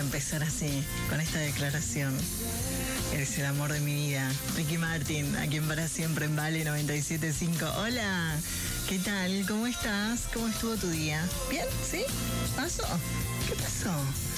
empezar así, con esta declaración. Eres el amor de mi vida. Ricky Martin, aquí en Para Siempre en Vale 97.5. Hola, ¿qué tal? ¿Cómo estás? ¿Cómo estuvo tu día? ¿Bien? ¿Sí? ¿Pasó? ¿Qué pasó?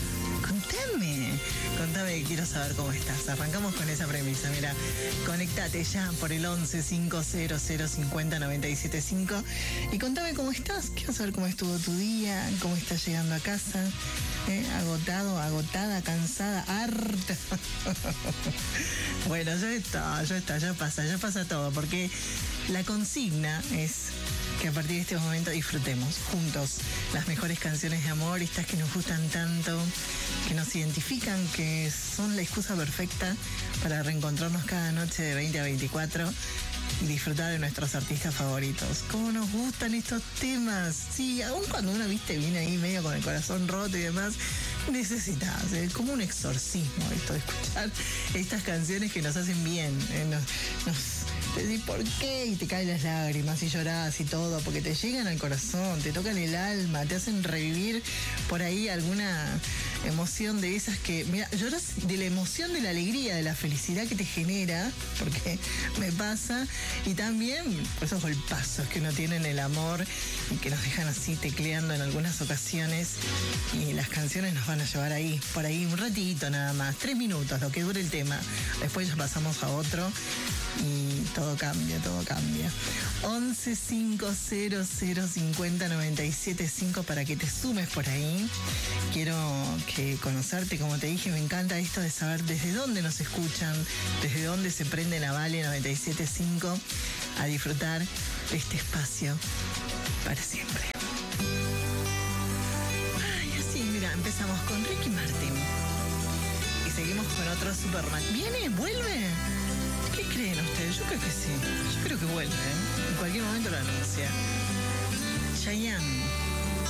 Contame, quiero saber cómo estás. Arrancamos con esa premisa, mira, conectate ya por el 11 500 50 975 y contame cómo estás. Quiero saber cómo estuvo tu día, cómo estás llegando a casa, agotado, agotada, cansada, harta. Bueno, ya pasa todo, porque la consigna es que a partir de este momento disfrutemos juntos las mejores canciones de amor, estas que nos gustan tanto, que nos identifican, que son la excusa perfecta para reencontrarnos cada noche de 20 a 24 y disfrutar de nuestros artistas favoritos. ¿Cómo nos gustan estos temas? Sí, aun cuando uno, viene ahí medio con el corazón roto y demás, necesitas, como un exorcismo esto de escuchar estas canciones que nos hacen bien, te decís por qué y te caen las lágrimas y llorás y todo, porque te llegan al corazón, te tocan el alma, te hacen revivir por ahí alguna emoción de esas que, mira, lloras de la emoción, de la alegría, de la felicidad que te genera, porque me pasa, y también por esos golpazos que uno tiene en el amor y que nos dejan así tecleando en algunas ocasiones, y las canciones nos van a llevar ahí, por ahí un ratito nada más, 3 minutos, lo que dure el tema, después ya pasamos a otro y todo cambia. 11 500 50 975 para que te sumes por ahí. Quiero conocerte, como te dije, me encanta esto de saber desde dónde nos escuchan, desde dónde se prende la Vale 97.5 a disfrutar de este espacio para siempre. Ay, así, mira, empezamos con Ricky Martin y seguimos con otro Superman. ¿Viene? ¿Vuelve? ¿Qué creen ustedes? Yo creo que sí. Yo creo que vuelve, ¿eh? En cualquier momento lo anuncia. Chayanne.